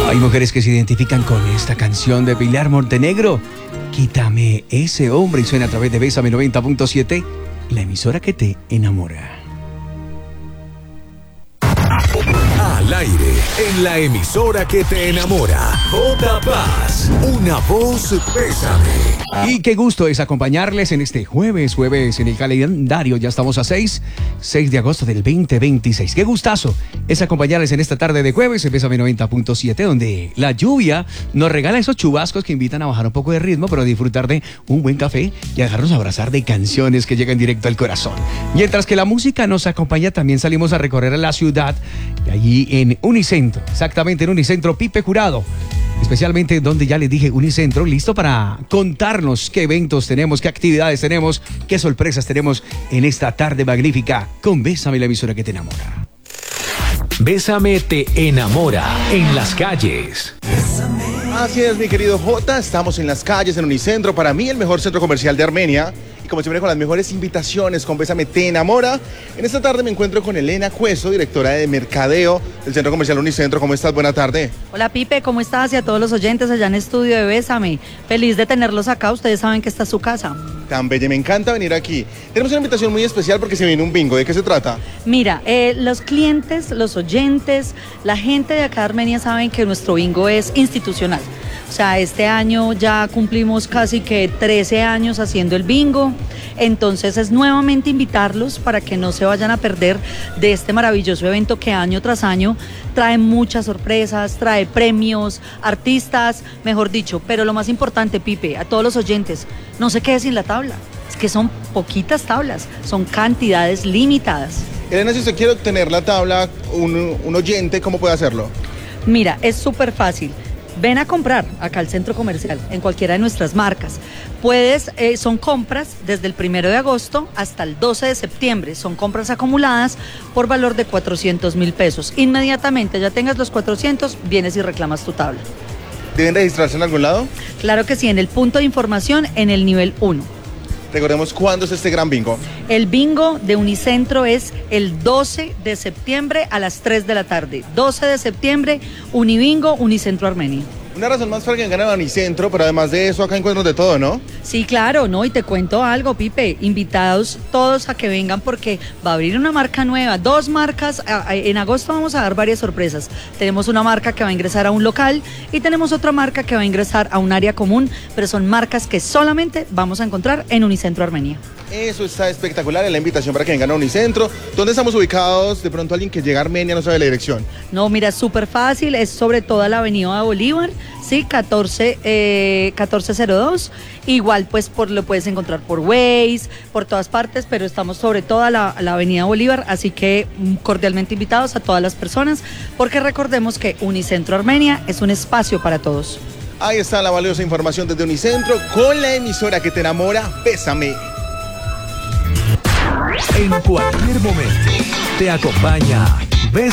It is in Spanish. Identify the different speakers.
Speaker 1: Hay mujeres que se identifican con esta canción de Pilar Montenegro. Quítame ese hombre, y suena a través de Bésame 90.7, la emisora que te enamora.
Speaker 2: Al aire, en la emisora que te enamora. J Paz, una voz Bésame.
Speaker 1: Y qué gusto es acompañarles en este jueves en el calendario. Ya estamos a 6 de agosto del 2026. Qué gustazo es acompañarles en esta tarde de jueves en Bésame 90.7, donde la lluvia nos regala esos chubascos que invitan a bajar un poco de ritmo, pero a disfrutar de un buen café y a dejarnos abrazar de canciones que llegan directo al corazón. Mientras que la música nos acompaña, también salimos a recorrer la ciudad, y allí en Unicentro, exactamente en Unicentro Pipe Jurado, especialmente donde ya les dije Unicentro, listo para contarnos qué eventos tenemos, qué actividades tenemos, qué sorpresas tenemos en esta tarde magnífica con Bésame, la emisora que te enamora.
Speaker 2: Bésame te enamora en las calles.
Speaker 3: Así es, mi querido Jota, estamos en las calles en Unicentro, para mí el mejor centro comercial de Armenia. Como siempre, con las mejores invitaciones, con Bésame te enamora. En esta tarde me encuentro con Elena Cueso, directora de Mercadeo del Centro Comercial Unicentro. ¿Cómo estás? Buena tarde.
Speaker 4: Hola, Pipe, ¿cómo estás? Y a todos los oyentes allá en estudio de Bésame. Feliz de tenerlos acá, ustedes saben que esta es su casa.
Speaker 3: Tan bella, me encanta venir aquí. Tenemos una invitación muy especial porque se viene un bingo. ¿De qué se trata?
Speaker 4: Mira, los clientes, los oyentes, la gente de acá de Armenia saben que nuestro bingo es institucional. O sea, este año ya cumplimos casi que 13 años haciendo el bingo. Entonces es nuevamente invitarlos para que no se vayan a perder de este maravilloso evento que año tras año trae muchas sorpresas, trae premios, artistas, mejor dicho. Pero lo más importante, Pipe, a todos los oyentes, no se quede sin la tabla. Es que son poquitas tablas, son cantidades limitadas.
Speaker 3: Elena, si usted quiere obtener la tabla, un oyente, ¿cómo puede hacerlo?
Speaker 4: Mira, es súper fácil. Ven a comprar acá al centro comercial, en cualquiera de nuestras marcas. Son compras desde el 1 de agosto hasta el 12 de septiembre. Son compras acumuladas por valor de 400.000 pesos. Inmediatamente ya tengas los 400, vienes y reclamas tu tabla.
Speaker 3: ¿Deben registrarse en algún lado?
Speaker 4: Claro que sí, en el punto de información en el nivel 1.
Speaker 3: Recordemos cuándo es este gran bingo.
Speaker 4: El bingo de Unicentro es el 12 de septiembre a las 3 de la tarde. 12 de septiembre, Unibingo, Unicentro Armenia.
Speaker 3: Una razón más para que ganen a Unicentro, pero además de eso, acá encuentran de todo, ¿no?
Speaker 4: Sí, claro, ¿no? Y te cuento algo, Pipe, invitados todos a que vengan porque va a abrir una marca nueva, 2 marcas, en agosto vamos a dar varias sorpresas. Tenemos una marca que va a ingresar a un local y tenemos otra marca que va a ingresar a un área común, pero son marcas que solamente vamos a encontrar en Unicentro Armenia.
Speaker 3: Eso está espectacular, es la invitación para que vengan a Unicentro. ¿Dónde estamos ubicados? De pronto alguien que llega a Armenia no sabe la dirección.
Speaker 4: No, mira, es súper fácil, es sobre toda la avenida de Bolívar, sí, 1402. Igual pues lo puedes encontrar por Waze, por todas partes, pero estamos sobre toda la avenida Bolívar, así que cordialmente invitados a todas las personas, porque recordemos que Unicentro Armenia es un espacio para todos.
Speaker 3: Ahí está la valiosa información desde Unicentro con la emisora que te enamora, Bésame.
Speaker 2: En cualquier momento te acompaña